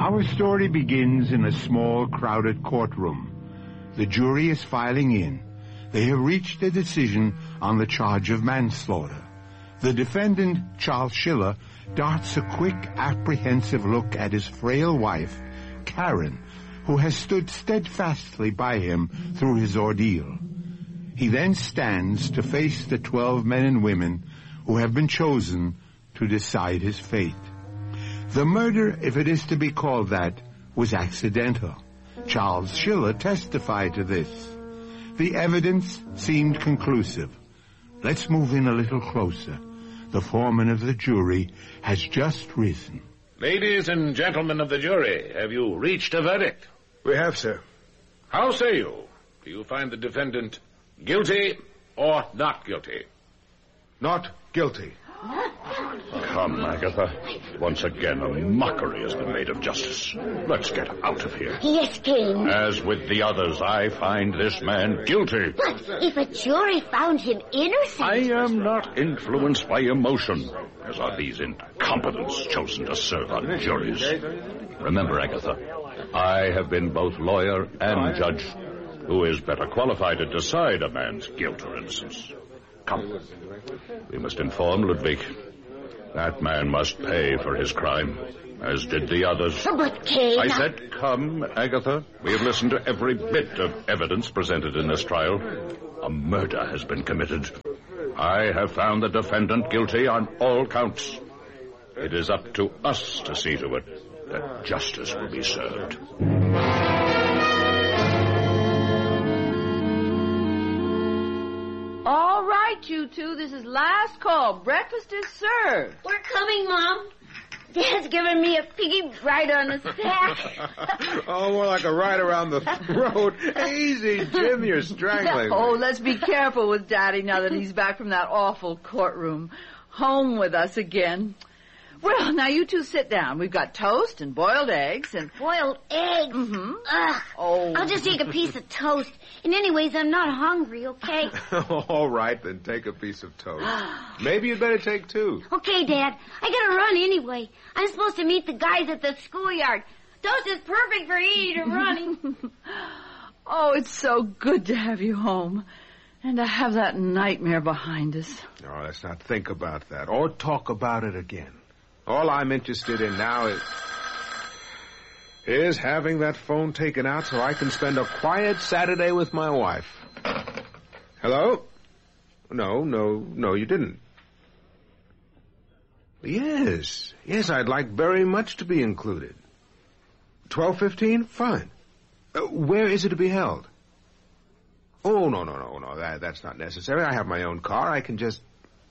Our story begins in a small, crowded courtroom. The jury is filing in. They have reached a decision on the charge of manslaughter. The defendant, Charles Schiller, darts a quick, apprehensive look at his frail wife, Karen, who has stood steadfastly by him through his ordeal. He then stands to face the 12 men and women who have been chosen to decide his fate. The murder, if it is to be called that, was accidental. Charles Schiller testified to this. The evidence seemed conclusive. Let's move in a little closer. The foreman of the jury has just risen. Ladies and gentlemen of the jury, have you reached a verdict? We have, sir. How say you? Do you find the defendant guilty or not guilty? Not guilty. Come, Agatha. Once again, a mockery has been made of justice. Let's get out of here. Yes, King. As with the others, I find this man guilty. But if a jury found him innocent... I am not influenced by emotion, as are these incompetents chosen to serve on juries. Remember, Agatha, I have been both lawyer and judge. Who is better qualified to decide a man's guilt or innocence? Come. We must inform Ludwig. That man must pay for his crime, as did the others. But, King... I said come, Agatha. We have listened to every bit of evidence presented in this trial. A murder has been committed. I have found the defendant guilty on all counts. It is up to us to see to it that justice will be served. All right, you two, this is last call. Breakfast is served. We're coming, Mom. Dad's giving me a piggy right on the sack. Oh, more like a ride around the throat. Easy, Jim, you're strangling. Oh, let's be careful with Daddy now that he's back from that awful courtroom. Home with us again. Well, now you two sit down. We've got toast and boiled eggs and... Boiled eggs? Mm-hmm. Ugh. Oh. I'll just take a piece of toast. And anyways, I'm not hungry, okay? All right, then take a piece of toast. Maybe you'd better take two. Okay, Dad. I gotta run anyway. I'm supposed to meet the guys at the schoolyard. Toast is perfect for eating or running. Oh, it's so good to have you home. And to have that nightmare behind us. Oh, let's not think about that or talk about it again. All I'm interested in now is having that phone taken out so I can spend a quiet Saturday with my wife. Hello? No, you didn't. Yes, I'd like very much to be included. 12:15? Fine. Where is it to be held? Oh, no, that's not necessary. I have my own car. I can just...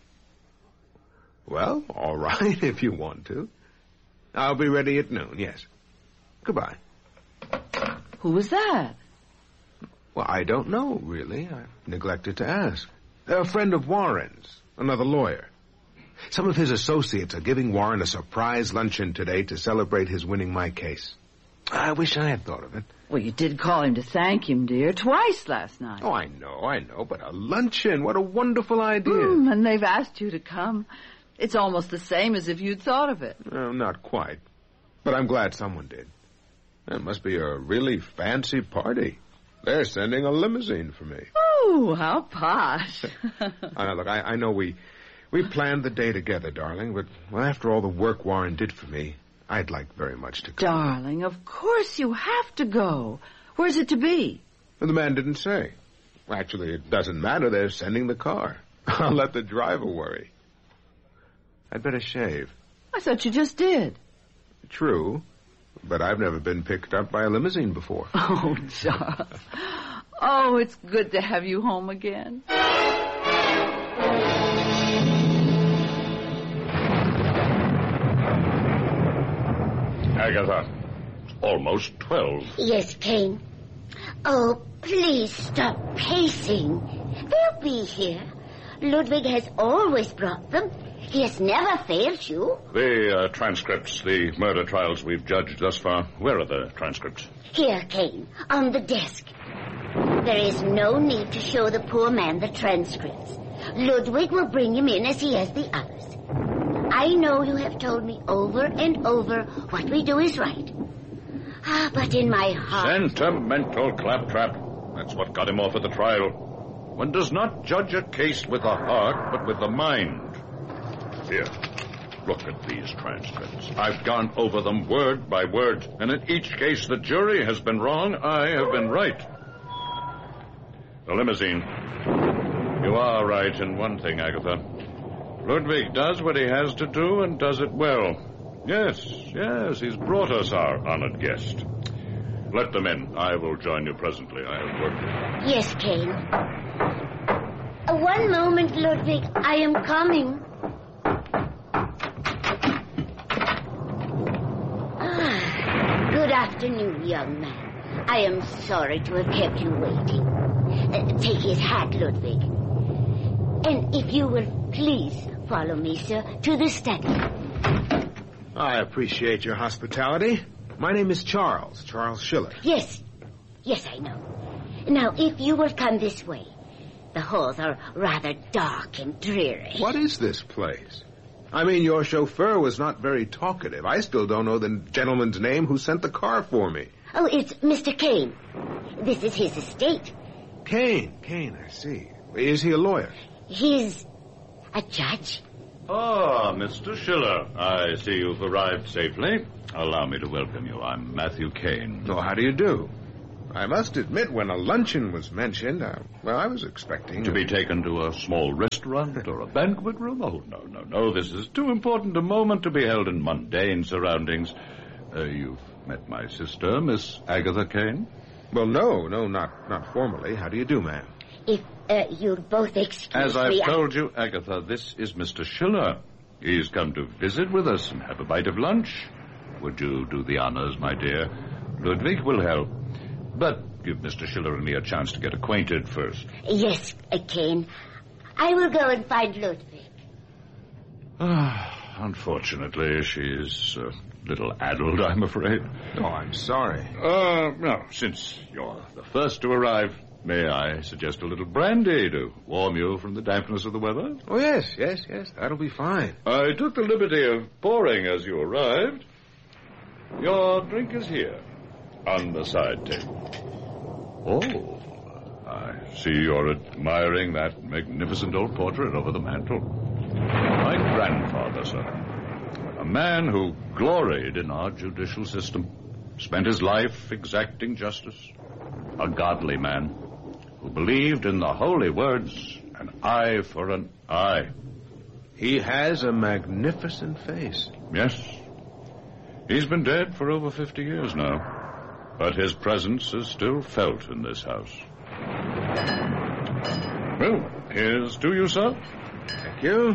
Well, all right, if you want to. I'll be ready at noon, yes. Goodbye. Who was that? Well, I don't know, really. I neglected to ask. A friend of Warren's, another lawyer. Some of his associates are giving Warren a surprise luncheon today to celebrate his winning my case. I wish I had thought of it. Well, you did call him to thank him, dear, twice last night. Oh, I know, but a luncheon, what a wonderful idea. And they've asked you to come. It's almost the same as if you'd thought of it. Not quite. But I'm glad someone did. It must be a really fancy party. They're sending a limousine for me. Oh, how posh. Look, I know we planned the day together, darling, but after all the work Warren did for me, I'd like very much to come. Darling, of course you have to go. Where's it to be? The man didn't say. Actually, it doesn't matter. They're sending the car. I'll let the driver worry. I'd better shave. I thought you just did. True, but I've never been picked up by a limousine before. Oh, Charles. Oh, it's good to have you home again. Agatha, it's almost 12. Yes, King. Oh, please stop pacing. They'll be here. Ludwig has always brought them. He has never failed you. The transcripts, the murder trials we've judged thus far, where are the transcripts? Here, Kane, on the desk. There is no need to show the poor man the transcripts. Ludwig will bring him in as he has the others. I know you have told me over and over what we do is right. Ah, but in my heart... Sentimental claptrap. That's what got him off at the trial. One does not judge a case with the heart, but with the mind. Here, look at these transcripts. I've gone over them word by word, and in each case the jury has been wrong, I have been right. The limousine. You are right in one thing, Agatha. Ludwig does what he has to do and does it well. Yes, he's brought us our honored guest. Let them in. I will join you presently. I have work. Yes, Kane. One moment, Ludwig. I am coming. Good afternoon, young man. I am sorry to have kept you waiting. Take his hat, Ludwig. And if you will please follow me, sir, to the study. I appreciate your hospitality. My name is Charles Schiller. Yes, I know. Now, if you will come this way. The halls are rather dark and dreary. What is this place? I mean, your chauffeur was not very talkative. I still don't know the gentleman's name who sent the car for me. Oh, it's Mr. Kane. This is his estate. Kane, I see. Is he a lawyer? He's a judge. Ah, Mr. Schiller. I see you've arrived safely. Allow me to welcome you. I'm Matthew Kane. Oh, how do you do? I must admit, when a luncheon was mentioned, I was expecting... To be taken to a small restaurant or a banquet room? Oh, no. This is too important a moment to be held in mundane surroundings. You've met my sister, Miss Agatha Kane? Well, no, not formally. How do you do, ma'am? If you'll both excuse me... As I've told you, Agatha, this is Mr. Schiller. He's come to visit with us and have a bite of lunch. Would you do the honors, my dear? Ludwig will help. But give Mr. Schiller and me a chance to get acquainted first. Yes, Kane. I will go and find Ludwig. Unfortunately, she is a little addled, I'm afraid. Oh, I'm sorry. No, since you're the first to arrive, may I suggest a little brandy to warm you from the dampness of the weather? Oh, yes. That'll be fine. I took the liberty of pouring as you arrived. Your drink is here, on the side table. Oh, I see you're admiring that magnificent old portrait over the mantel. My grandfather, sir. A man who gloried in our judicial system, spent his life exacting justice. A godly man who believed in the holy words, an eye for an eye. He has a magnificent face. Yes. He's been dead for over 50 years now. But his presence is still felt in this house. Well, here's to you, sir. Thank you.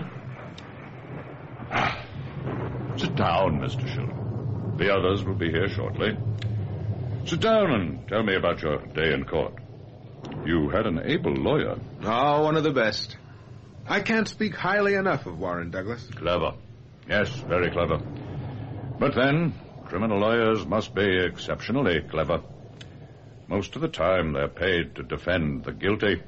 Sit down, Mr. Schiller. The others will be here shortly. Sit down and tell me about your day in court. You had an able lawyer. Oh, one of the best. I can't speak highly enough of Warren Douglas. Clever. Yes, very clever. But then, criminal lawyers must be exceptionally clever. Most of the time, they're paid to defend the guilty.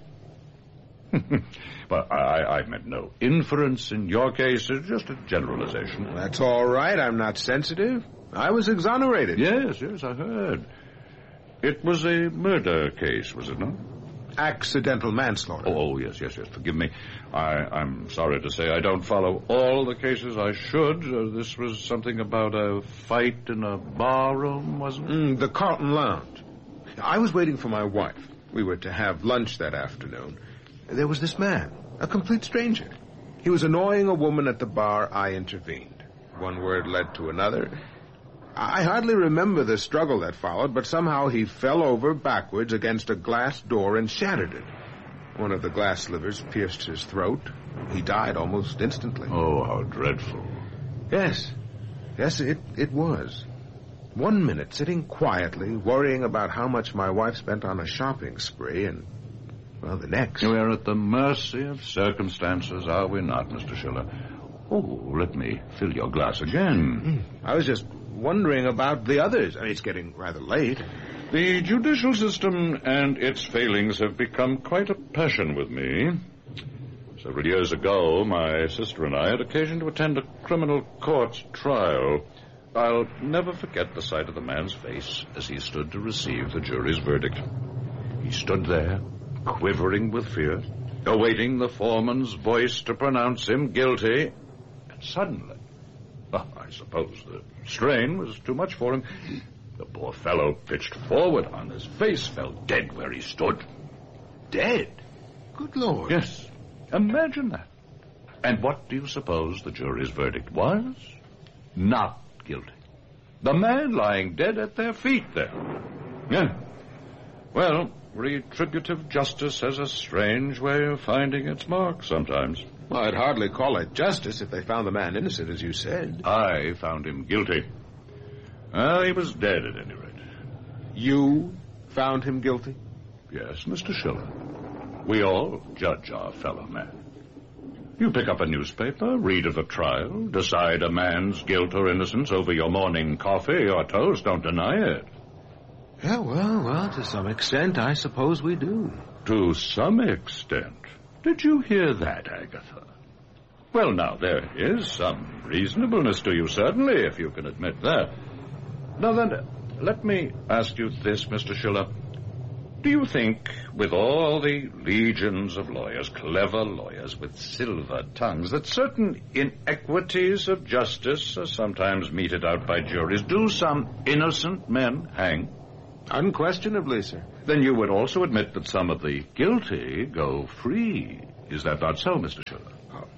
But I meant no inference in your case. It's just a generalization. That's all right. I'm not sensitive. I was exonerated. Yes, I heard. It was a murder case, was it not? Accidental manslaughter. Oh, yes. Forgive me. I'm sorry to say I don't follow all the cases I should. This was something about a fight in a barroom, wasn't it? The Carlton Lounge. I was waiting for my wife. We were to have lunch that afternoon. There was this man, a complete stranger. He was annoying a woman at the bar. I intervened. One word led to another. I hardly remember the struggle that followed, but somehow he fell over backwards against a glass door and shattered it. One of the glass slivers pierced his throat. He died almost instantly. Oh, how dreadful. Yes, it was. 1 minute, sitting quietly, worrying about how much my wife spent on a shopping spree, and, well, the next. We are at the mercy of circumstances, are we not, Mr. Schiller? Oh, let me fill your glass again. I was just wondering about the others. I mean, it's getting rather late. The judicial system and its failings have become quite a passion with me. Several years ago, my sister and I had occasion to attend a criminal court's trial. I'll never forget the sight of the man's face as he stood to receive the jury's verdict. He stood there, quivering with fear, awaiting the foreman's voice to pronounce him guilty. And suddenly, I suppose the strain was too much for him. The poor fellow pitched forward on his face, fell dead where he stood. Dead? Good Lord. Yes, imagine that. And what do you suppose the jury's verdict was? Not guilty. The man lying dead at their feet there. Yeah. Well, retributive justice has a strange way of finding its mark sometimes. Well, I'd hardly call it justice if they found the man innocent, as you said. I found him guilty. Well, he was dead at any rate. You found him guilty? Yes, Mr. Schiller. We all judge our fellow man. You pick up a newspaper, read of a trial, decide a man's guilt or innocence over your morning coffee or toast. Don't deny it. Yeah, well, to some extent, I suppose we do. To some extent. Did you hear that, Agatha? Well, now, there is some reasonableness to you, certainly, if you can admit that. Now, then, let me ask you this, Mr. Schiller. Do you think, with all the legions of lawyers, clever lawyers with silver tongues, that certain inequities of justice are sometimes meted out by juries? Do some innocent men hang? Unquestionably, sir. Then you would also admit that some of the guilty go free. Is that not so, Mr. Schiller?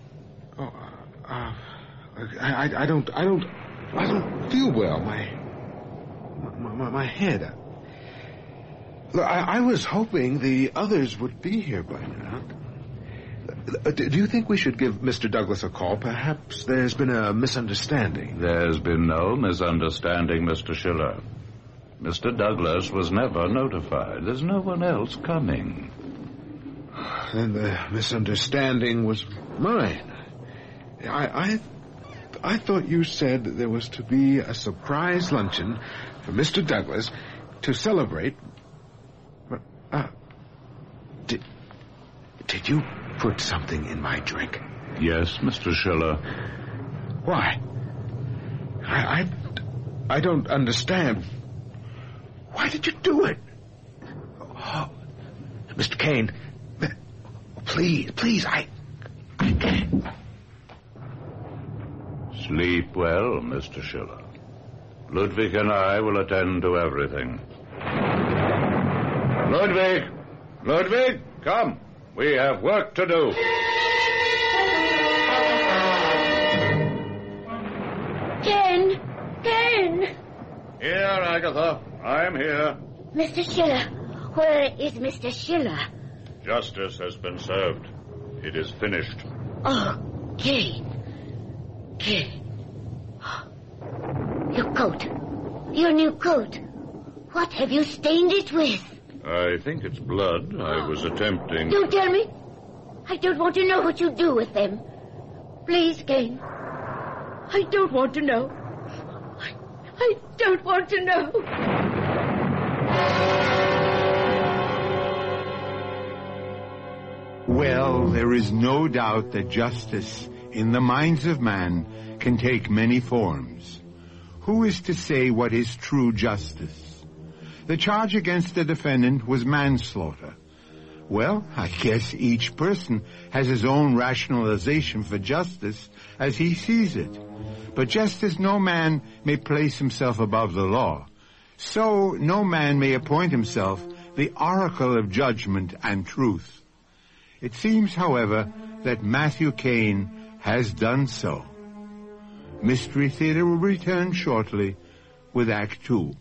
I don't feel well. My head. Look, I was hoping the others would be here by now. Do you think we should give Mr. Douglas a call? Perhaps there's been a misunderstanding. There's been no misunderstanding, Mr. Schiller. Mr. Douglas was never notified. There's no one else coming. Then the misunderstanding was mine. I thought you said that there was to be a surprise luncheon for Mr. Douglas to celebrate. Did you put something in my drink? Yes, Mr. Schiller. Why? I don't understand. Why did you do it? Oh, Mr. Kane, please, I can't. Sleep well, Mr. Schiller. Ludwig and I will attend to everything. Ludwig, come. We have work to do. Ken! Here, Agatha. I'm here. Mr. Schiller. Where is Mr. Schiller? Justice has been served. It is finished. Oh, Kane. Your coat. Your new coat. What have you stained it with? I think it's blood. I was attempting... Don't tell me. I don't want to know what you do with them. Please, Kane. I don't want to know. I don't want to know. Well, there is no doubt that justice, in the minds of man, can take many forms. Who is to say what is true justice? The charge against the defendant was manslaughter. Well, I guess each person has his own rationalization for justice as he sees it. But just as no man may place himself above the law, so no man may appoint himself the oracle of judgment and truth. It seems, however, that Matthew Kane has done so. Mystery Theater will return shortly with Act 2.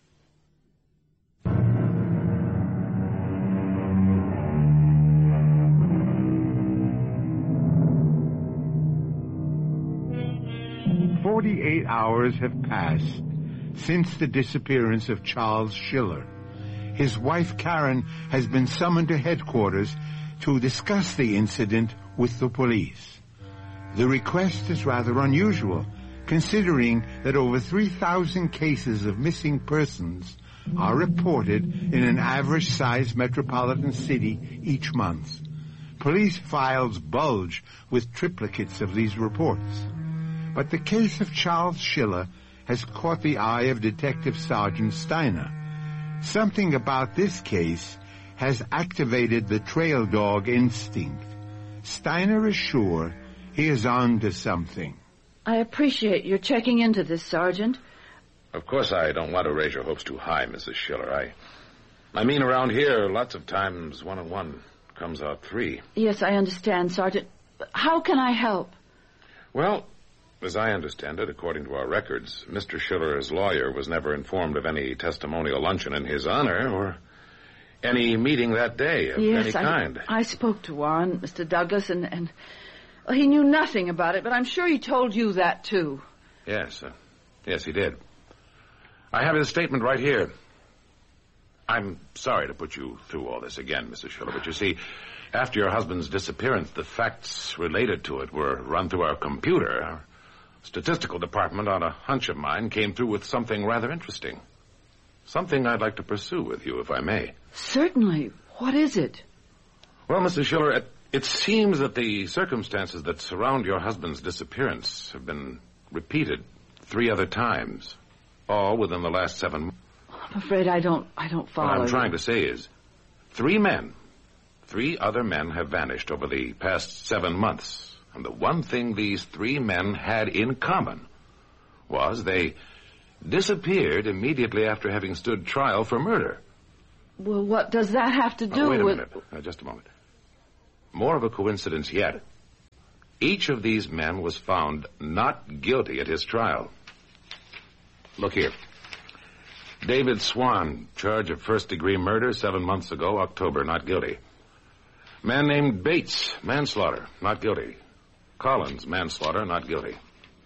"48 hours have passed since the disappearance of Charles Schiller. His wife Karen has been summoned to headquarters to discuss the incident with the police. The request is rather unusual, considering that over 3,000 cases of missing persons are reported in an average-sized metropolitan city each month. Police files bulge with triplicates of these reports. But the case of Charles Schiller has caught the eye of Detective Sergeant Steiner. Something about this case has activated the trail dog instinct. Steiner is sure he is on to something. I appreciate your checking into this, Sergeant. Of course I don't want to raise your hopes too high, Mrs. Schiller. I mean, around here, lots of times 1 and 1 comes out 3. Yes, I understand, Sergeant. But how can I help? Well, as I understand it, according to our records, Mr. Schiller's lawyer was never informed of any testimonial luncheon in his honor or any meeting that day of any kind. I spoke to Warren, Mr. Douglas, and he knew nothing about it, but I'm sure he told you that, too. Yes, yes, he did. I have his statement right here. I'm sorry to put you through all this again, Mrs. Schiller, but you see, after your husband's disappearance, the facts related to it were run through our computer. Our statistical department, on a hunch of mine, came through with something rather interesting. Something I'd like to pursue with you, if I may. Certainly. What is it? Well, Mrs. Schiller, it seems that the circumstances that surround your husband's disappearance have been repeated 3 other times, all within the last 7 months. I'm afraid I don't follow. What I'm trying to say is 3 other men have vanished over the past 7 months. And the one thing these 3 men had in common was they disappeared immediately after having stood trial for murder. Well, what does that have to do wait a with... minute. Just a moment. More of a coincidence yet. Each of these men was found not guilty at his trial. Look here. David Swan, charge of first-degree murder 7 months ago, October, not guilty. Man named Bates, manslaughter, not guilty. Collins, manslaughter, not guilty.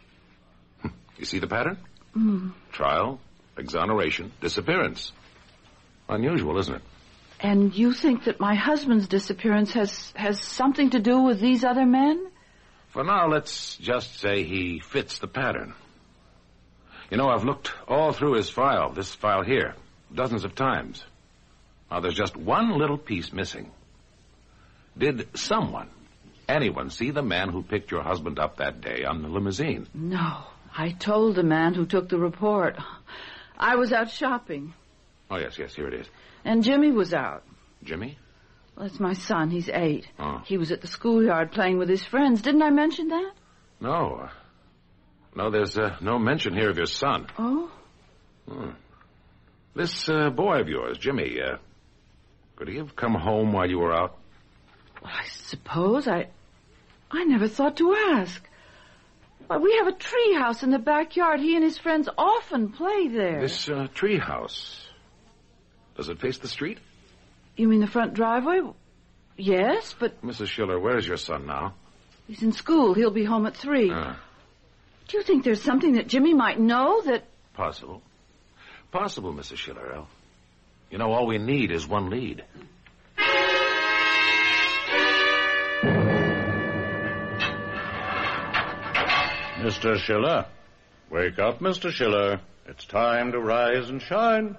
You see the pattern? Trial, exoneration, disappearance. Unusual, isn't it? And you think that my husband's disappearance has something to do with these other men? For now, let's just say he fits the pattern. You know, I've looked all through his file, this file here, dozens of times. Now, there's just one little piece missing. Did anyone see the man who picked your husband up that day on the limousine? No. I told the man who took the report. I was out shopping. Oh, yes, here it is. And Jimmy was out. Jimmy? Well, it's my son. He's 8. Oh. He was at the schoolyard playing with his friends. Didn't I mention that? No. No, there's no mention here of your son. Oh? This boy of yours, Jimmy, could he have come home while you were out? Well, I suppose. I never thought to ask. Well, we have a tree house in the backyard. He and his friends often play there. This tree house, does it face the street? You mean the front driveway? Yes, but... Mrs. Schiller, where is your son now? He's in school. He'll be home at 3. Do you think there's something that Jimmy might know that... Possible, Mrs. Schiller. You know, all we need is one lead. Mr. Schiller. Wake up, Mr. Schiller. It's time to rise and shine.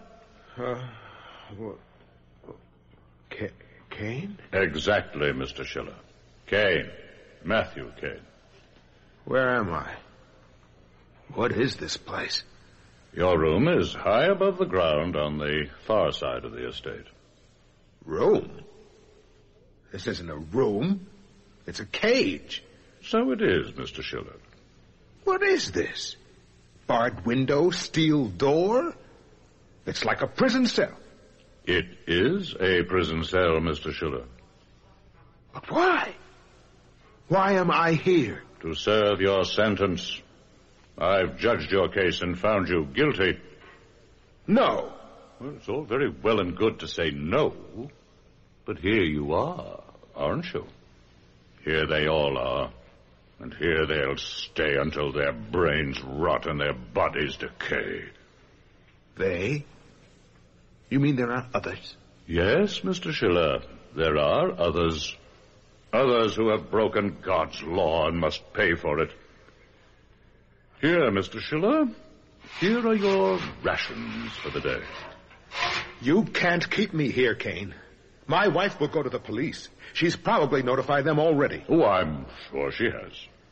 Kane? Exactly, Mr. Schiller. Kane. Matthew Kane. Where am I? What is this place? Your room is high above the ground on the far side of the estate. Room? This isn't a room. It's a cage. So it is, Mr. Schiller. What is this? Barred window, steel door? It's like a prison cell. It is a prison cell, Mr. Schiller. But why? Why am I here? To serve your sentence. I've judged your case and found you guilty. No. Well, it's all very well and good to say no, but here you are, aren't you? Here they all are, and here they'll stay until their brains rot and their bodies decay. They? You mean there are others? Yes, Mr. Schiller, there are others. Others who have broken God's law and must pay for it. Here, Mr. Schiller, here are your rations for the day. You can't keep me here, Kane. My wife will go to the police. She's probably notified them already. Oh, I'm sure she has.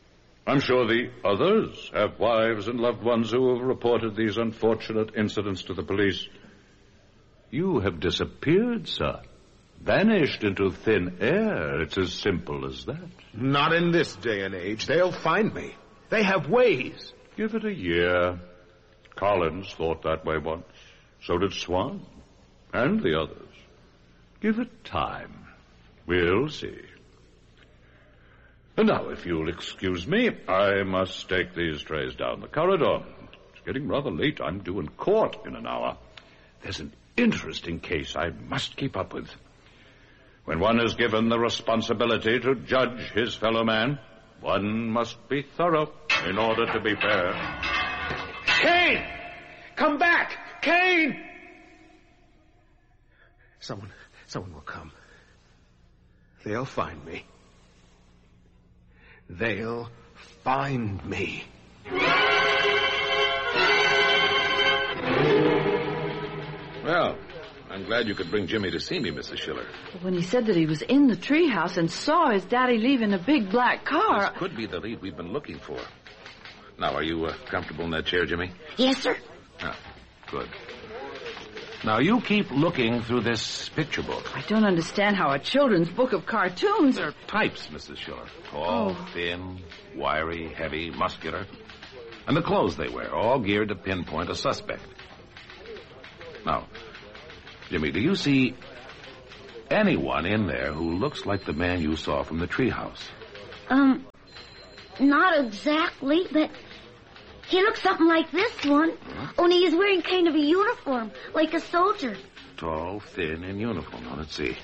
I'm sure the others have wives and loved ones who have reported these unfortunate incidents to the police. You have disappeared, sir. Vanished into thin air. It's as simple as that. Not in this day and age. They'll find me. They have ways. Give it a year. Collins thought that way once. So did Swan. And the others. Give it time. We'll see. And now, if you'll excuse me, I must take these trays down the corridor. It's getting rather late. I'm due in court in an hour. There's an interesting case I must keep up with. When one is given the responsibility to judge his fellow man, one must be thorough in order to be fair. Kane! Come back! Kane! Someone will come. They'll find me. They'll find me. Well, I'm glad you could bring Jimmy to see me, Mrs. Schiller. When he said that he was in the treehouse and saw his daddy leave in a big black car... This could be the lead we've been looking for. Now, are you comfortable in that chair, Jimmy? Yes, sir. Ah, good. Now, you keep looking through this picture book. I don't understand how a children's book of cartoons... They're types, Mrs. Schiller. Tall, thin, wiry, heavy, muscular. And the clothes they wear, all geared to pinpoint a suspect. Now, Jimmy, do you see anyone in there who looks like the man you saw from the treehouse? Not exactly, but he looks something like this one. Huh? Only he's wearing kind of a uniform, like a soldier. Tall, thin, in uniform. Now, let's see.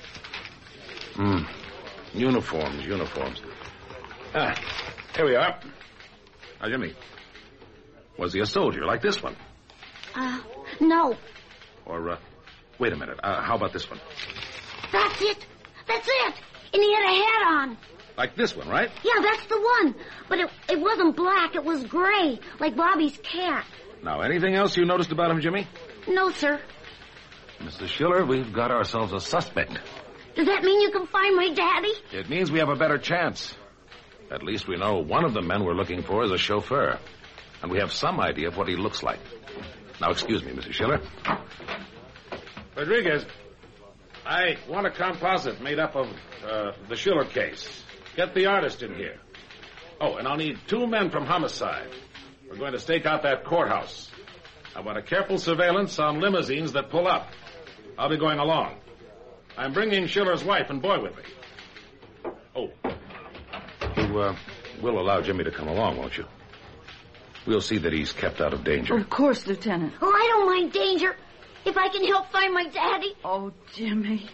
Uniforms. Ah, here we are. Now, Jimmy, was he a soldier like this one? No. Or, wait a minute. How about this one? That's it. And he had a hat on. Like this one, right? Yeah, that's the one. But it wasn't black. It was gray, like Bobby's cat. Now, anything else you noticed about him, Jimmy? No, sir. Mrs. Schiller, we've got ourselves a suspect. Does that mean you can find my daddy? It means we have a better chance. At least we know one of the men we're looking for is a chauffeur. And we have some idea of what he looks like. Now, excuse me, Mrs. Schiller. Rodriguez, I want a composite made up of the Schiller case. Get the artist in here. Oh, and I'll need 2 men from homicide. We're going to stake out that courthouse. I want a careful surveillance on limousines that pull up. I'll be going along. I'm bringing Schiller's wife and boy with me. Oh. You will allow Jimmy to come along, won't you? We'll see that he's kept out of danger. Of course, Lieutenant. Oh, I don't mind danger. If I can help find my daddy. Oh, Jimmy.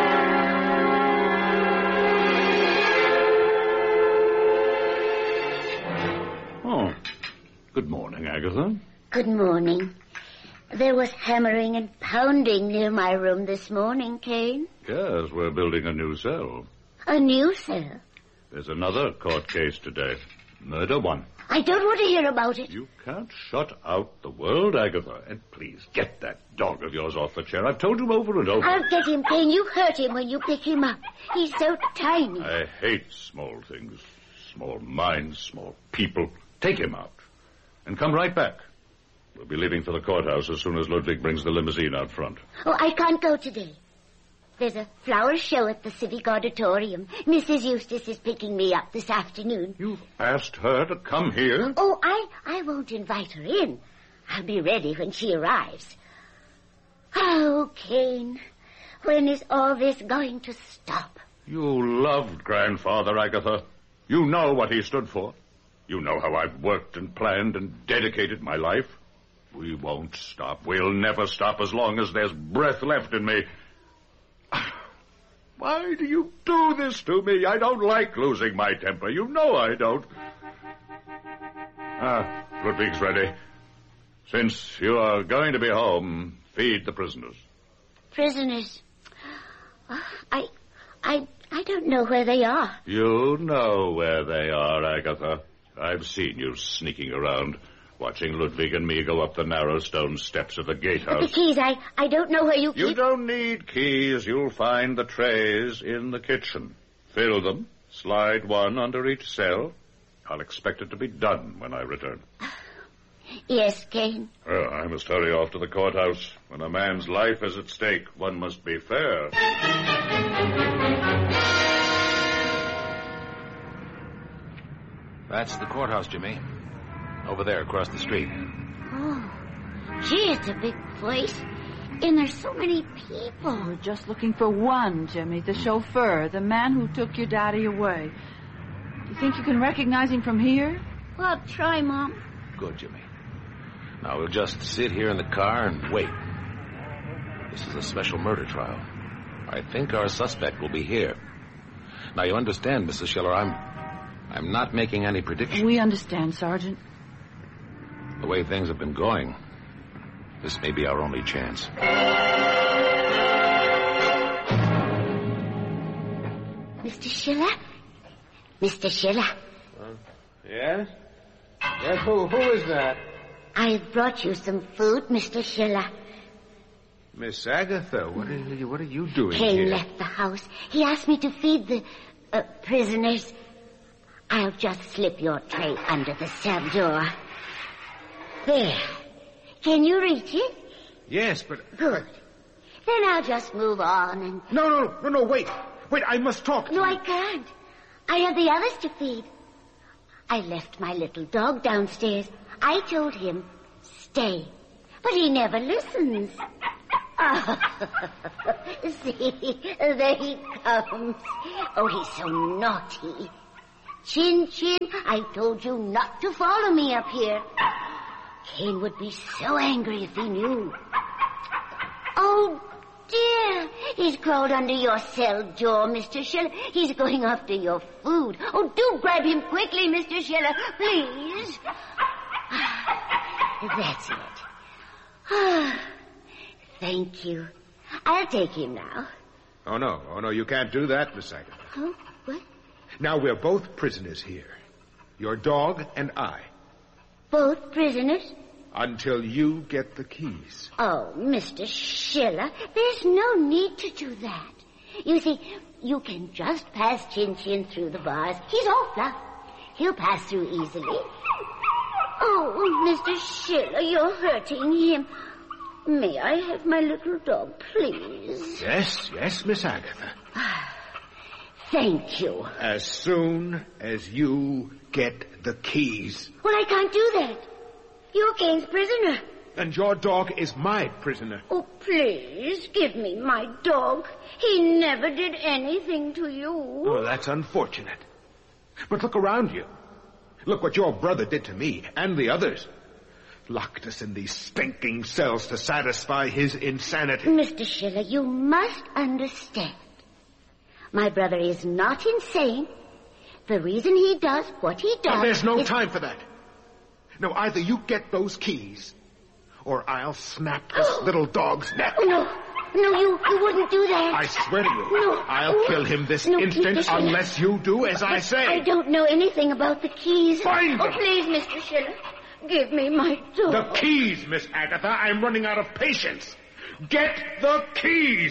Oh, good morning, Agatha. Good morning. There was hammering and pounding near my room this morning, Kane. Yes, we're building a new cell. A new cell? There's another court case today. Murder one. I don't want to hear about it. You can't shut out the world, Agatha. And please, get that dog of yours off the chair. I've told you over and over. I'll get him, Kane. You hurt him when you pick him up. He's so tiny. I hate small things. Small minds, small people. Take him out. And come right back. We'll be leaving for the courthouse as soon as Ludwig brings the limousine out front. Oh, I can't go today. There's a flower show at the Civic Auditorium. Mrs. Eustace is picking me up this afternoon. You've asked her to come here? Oh, I won't invite her in. I'll be ready when she arrives. Oh, Kane, when is all this going to stop? You loved Grandfather, Agatha. You know what he stood for. You know how I've worked and planned and dedicated my life. We won't stop. We'll never stop as long as there's breath left in me. Why do you do this to me? I don't like losing my temper. You know I don't. Ludwig's ready. Since you are going to be home, feed the prisoners. Prisoners? I don't know where they are. You know where they are, Agatha. I've seen you sneaking around, watching Ludwig and me go up the narrow stone steps of the gatehouse. But the keys, I don't know where you keep... You don't need keys. You'll find the trays in the kitchen. Fill them, slide one under each cell, I'll expect it to be done when I return. Yes, Kane. Well, I must hurry off to the courthouse. When a man's life is at stake, one must be fair. That's the courthouse, Jimmy. Over there, across the street. Oh, gee, it's a big place. And there's so many people. We're just looking for one, Jimmy, the chauffeur, the man who took your daddy away. Do you think you can recognize him from here? Well, I'll try, Mom. Good, Jimmy. Now, we'll just sit here in the car and wait. This is a special murder trial. I think our suspect will be here. Now, you understand, Mrs. Schiller, I'm not making any predictions. We understand, Sergeant. The way things have been going, this may be our only chance. Mr. Schiller? Mr. Schiller? Yes? Yes, who is that? I have brought you some food, Mr. Schiller. Miss Agatha, what are you doing Kane here? left the house. He asked me to feed the prisoners. I'll just slip your tray under the cell door. There. Can you reach it? Yes, but... Good. Then I'll just move on and... No, wait. Wait, I must talk to No, you. I can't. I have the others to feed. I left my little dog downstairs. I told him, stay. But he never listens. Oh, see, there he comes. Oh, he's so naughty. Chin Chin, I told you not to follow me up here. Kane would be so angry if he knew. Oh, dear. He's crawled under your cell door, Mr. Schiller. He's going after your food. Oh, do grab him quickly, Mr. Schiller, please. That's it. Thank you. I'll take him now. Oh, no, you can't do that, Miss Agatha. Huh? What? Now, we're both prisoners here. Your dog and I. Both prisoners? Until you get the keys. Oh, Mr. Schiller, there's no need to do that. You see, you can just pass Chin Chin through the bars. He's all fluff. He'll pass through easily. Oh, Mr. Schiller, you're hurting him. May I have my little dog, please? Yes, Miss Agatha. Thank you. As soon as you get the keys. Well, I can't do that. You're Kane's prisoner. And your dog is my prisoner. Oh, please, give me my dog. He never did anything to you. Oh, that's unfortunate. But look around you. Look what your brother did to me and the others. Locked us in these stinking cells to satisfy his insanity. Mr. Schiller, you must understand. My brother is not insane. The reason he does what he does... But there's no time for that. No, either you get those keys, or I'll snap this little dog's neck. No, you wouldn't do that. I swear to you, No. I'll kill him this instant unless you do as I say. I don't know anything about the keys. Find them. Oh, please, Mr. Schiller, give me my dog. The keys, Miss Agatha. I'm running out of patience. Get the keys.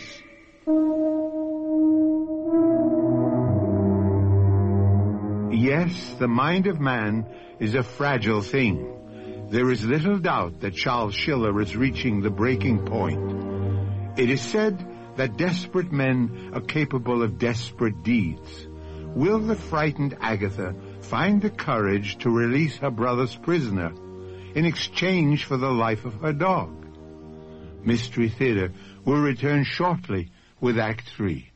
Yes, the mind of man is a fragile thing. There is little doubt that Charles Schiller is reaching the breaking point. It is said that desperate men are capable of desperate deeds. Will the frightened Agatha find the courage to release her brother's prisoner in exchange for the life of her dog? Mystery Theater will return shortly with Act 3.